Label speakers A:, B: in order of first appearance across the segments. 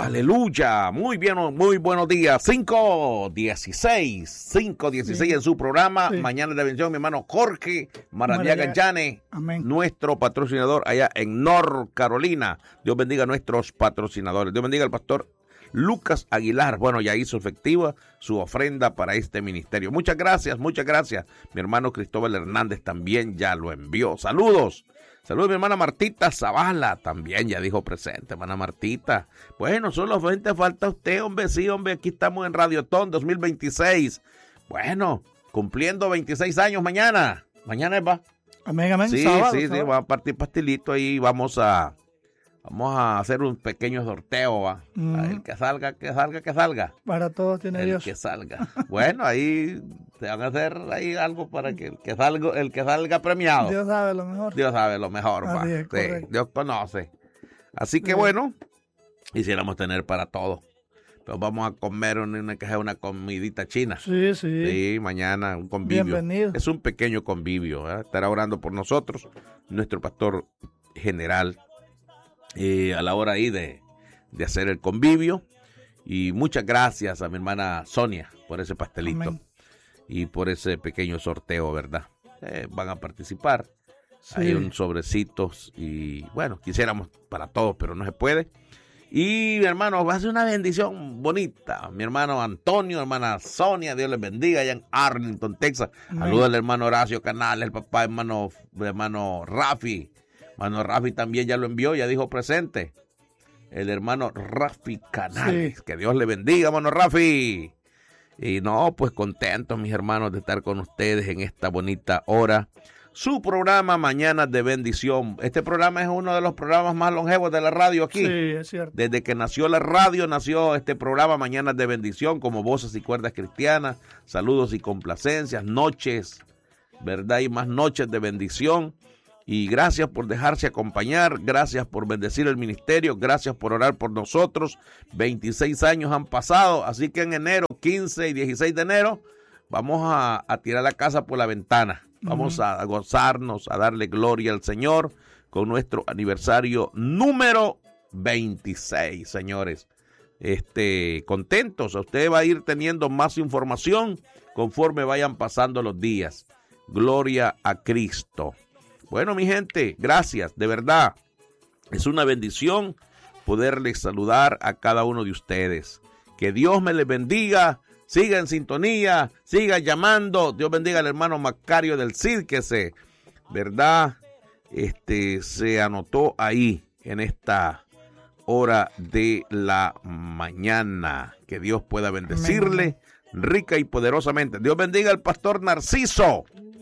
A: Aleluya. Muy bien, muy buenos días. 5:16 en su programa. Sí. Mañana de bendición, mi hermano Jorge Maradiaga Llane, nuestro patrocinador allá en North Carolina. Dios bendiga a nuestros patrocinadores. Dios bendiga al pastor Lucas Aguilar. Bueno, ya hizo efectiva su ofrenda para este ministerio. Muchas gracias, muchas gracias. Mi hermano Cristóbal Hernández también ya lo envió. Saludos. Saludos, mi hermana Martita Zavala, también ya dijo presente, hermana Martita. Bueno, solo gente falta usted, hombre, sí, hombre, aquí estamos en Radiotón 2026. Bueno, cumpliendo 26 años mañana. Mañana va.
B: Amén, amén.
A: Sí,
B: sábado,
A: sí,
B: sábado.
A: sí, va a partir pastelito ahí, vamos a hacer un pequeño sorteo, ¿va? El que salga.
B: Para todos tiene Dios.
A: El que salga. Bueno, ahí te van a hacer ahí algo para que el que salga premiado.
B: Dios sabe lo mejor.
A: Dios sabe lo mejor, va.
B: Así es,
A: Sí,
B: correcto.
A: Dios conoce. Así que bueno, quisiéramos tener para todos. Pero vamos a comer una comidita china.
B: Sí, sí.
A: Sí, mañana un convivio.
B: Bienvenido.
A: Es un pequeño convivio, ¿eh? Estará orando por nosotros, nuestro pastor general, a la hora ahí de hacer el convivio. Y muchas gracias a mi hermana Sonia por ese pastelito. Amén. Y por ese pequeño sorteo, ¿verdad? Van a participar. Sí. Hay un sobrecitos y bueno, quisiéramos para todos, pero no se puede. Y mi hermano, va a ser una bendición bonita. Mi hermano Antonio, hermana Sonia, Dios les bendiga allá en Arlington, Texas. Saludos al hermano Horacio Canales, el papá, hermano Rafi. Hermano Rafi también ya lo envió, ya dijo presente. El hermano Rafi Canales. Sí. Que Dios le bendiga, hermano Rafi. Y no, pues contentos, mis hermanos, de estar con ustedes en esta bonita hora. Su programa Mañanas de Bendición. Este programa es uno de los programas más longevos de la radio aquí.
B: Sí, es cierto.
A: Desde que nació la radio, nació este programa Mañanas de Bendición, como Voces y Cuerdas Cristianas, saludos y complacencias, noches, ¿verdad? Y más noches de bendición. Y gracias por dejarse acompañar, gracias por bendecir el ministerio, gracias por orar por nosotros. 26 años han pasado, así que en enero, 15 y 16 de enero, vamos a tirar la casa por la ventana. Vamos a gozarnos, a darle gloria al Señor con nuestro aniversario número 26, señores. Contentos, usted va a ir teniendo más información conforme vayan pasando los días. Gloria a Cristo. Bueno, mi gente, gracias, de verdad. Es una bendición poderles saludar a cada uno de ustedes. Que Dios me les bendiga. Siga en sintonía, siga llamando. Dios bendiga al hermano Macario del CID que se anotó ahí en esta hora de la mañana. Que Dios pueda bendecirle rica y poderosamente. Dios bendiga al pastor Narciso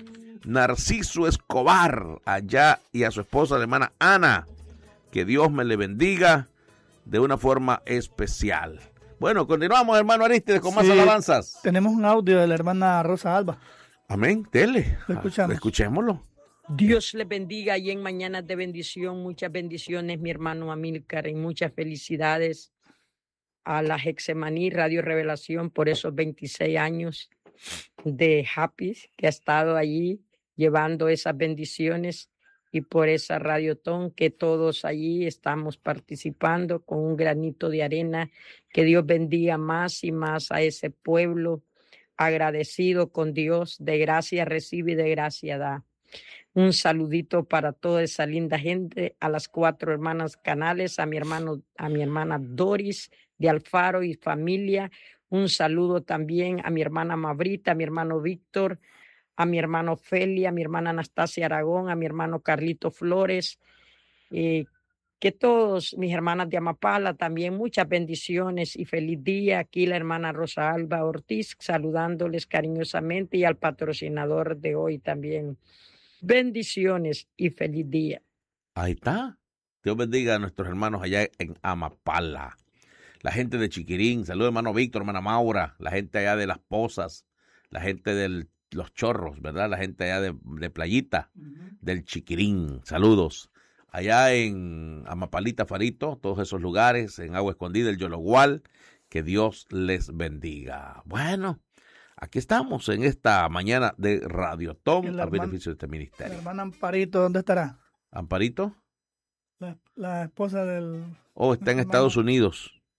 A: Escobar allá y a su esposa, la hermana Ana. Que Dios me le bendiga de una forma especial. Bueno, continuamos, hermano Aristides, con más alabanzas.
B: Tenemos un audio de la hermana Rosa Alba.
A: Amén, dele.
B: Lo escuchamos.
A: Escuchémoslo.
C: Dios les bendiga y en Mañanas de Bendición, muchas bendiciones, mi hermano Amílcar, y muchas felicidades a la Hexemaní Radio Revelación por esos 26 años de Happy que ha estado allí llevando esas bendiciones. Y por esa Radiotón que todos allí estamos participando con un granito de arena. Que Dios bendiga más y más a ese pueblo agradecido con Dios. De gracia recibe y de gracia da. Un saludito para toda esa linda gente, a las 4 hermanas Canales, a mi hermana Doris de Alfaro y familia. Un saludo también a mi hermana Mabrita, a mi hermano Víctor, a mi hermano Feli, a mi hermana Anastasia Aragón, a mi hermano Carlito Flores, que todos mis hermanas de Amapala también, muchas bendiciones y feliz día. Aquí la hermana Rosa Alba Ortiz saludándoles cariñosamente y al patrocinador de hoy también. Bendiciones y feliz día.
A: Ahí está. Dios bendiga a nuestros hermanos allá en Amapala. La gente de Chiquirín, saludos hermano Víctor, hermana Maura, la gente allá de Las Pozas, la gente de Los Chorros, ¿verdad? La gente allá de Playita, del Chiquirín, saludos. Allá en Amapalita, Farito, todos esos lugares, en Agua Escondida, el Yologual, que Dios les bendiga. Bueno, aquí estamos en esta mañana de Radiotón a beneficio de este ministerio.
B: La hermana Amparito, ¿dónde estará?
A: ¿Amparito?
B: La esposa del...
A: Oh, está en Estados Unidos.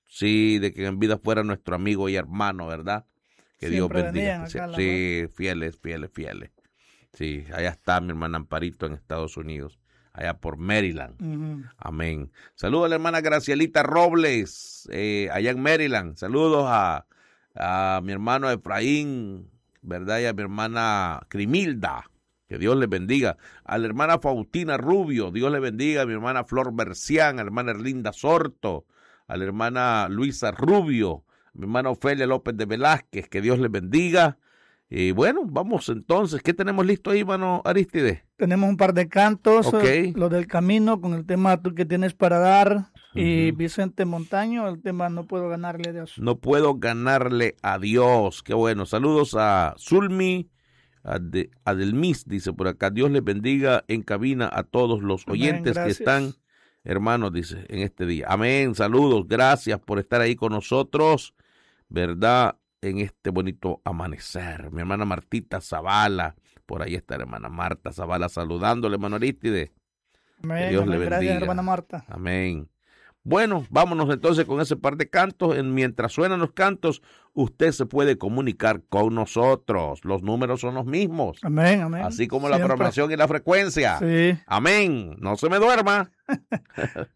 A: Sí, de que en vida fuera nuestro amigo y hermano, ¿verdad? Que Dios bendiga. Sí, fieles. Sí, allá está mi hermana Amparito en Estados Unidos, allá por Maryland. Amén. Saludos a la hermana Gracielita Robles, allá en Maryland. Saludos a mi hermano Efraín, ¿verdad? Y a mi hermana Crimilda. Que Dios les bendiga. A la hermana Faustina Rubio, Dios les bendiga. A mi hermana Flor Bercián, a la hermana Erlinda Sorto, a la hermana Luisa Rubio, a mi hermana Ofelia López de Velázquez, que Dios les bendiga. Y bueno, vamos entonces. ¿Qué tenemos listo ahí, hermano Aristides?
B: Tenemos un par de cantos, los del camino, con el tema Tú que tienes para dar, y Vicente Montaño, el tema No puedo ganarle a Dios.
A: No puedo ganarle a Dios. Qué bueno. Saludos a Zulmi, Adelmis, dice por acá. Dios les bendiga en cabina a todos los oyentes que están, hermanos, dice, en este día. Amén, saludos, gracias por estar ahí con nosotros, ¿verdad? En este bonito amanecer. Mi hermana Martita Zavala, por ahí está la hermana Marta Zavala saludándole, hermano Arístide.
B: Amén, Dios le bendiga. Gracias, hermana Marta.
A: Amén. Bueno, vámonos entonces con ese par de cantos. Mientras suenan los cantos, usted se puede comunicar con nosotros. Los números son los mismos.
B: Amén, amén.
A: Así como siempre. La programación y la frecuencia.
B: Sí.
A: Amén. No se me duerma.